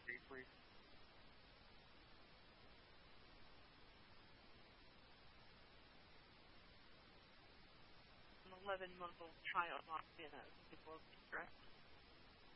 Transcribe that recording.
An 11-month-old child not being a divorce threat.